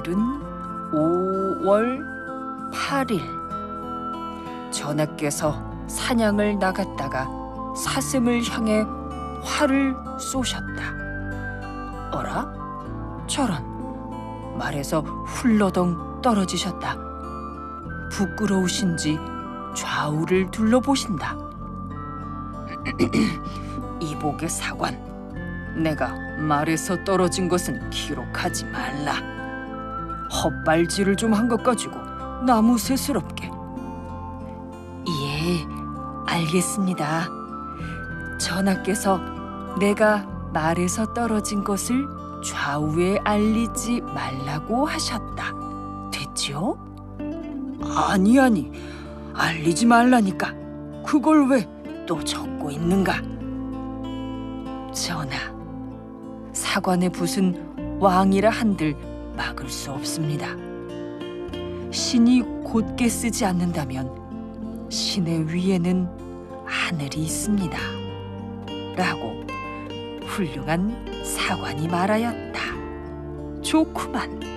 오늘은 5월 8일. 전하께서 사냥을 나갔다가 사슴을 향해 활을 쏘셨다. 어라? 저런, 말에서 훌러덩 떨어지셨다. 부끄러우신지 좌우를 둘러보신다. 이복의 사관, 내가 말에서 떨어진 것은 기록하지 말라. 헛발질을 좀 한 것 가지고 나무새스럽게. 예, 알겠습니다. 전하께서 내가 말에서 떨어진 것을 좌우에 알리지 말라고 하셨다. 됐지요? 아니, 알리지 말라니까. 그걸 왜 또 적고 있는가? 전하, 사관의 붓은 왕이라 한들 막을 수 없습니다. 신이 곧게 쓰지 않는다면 신의 위에는 하늘이 있습니다. 라고 훌륭한 사관이 말하였다. 좋구만.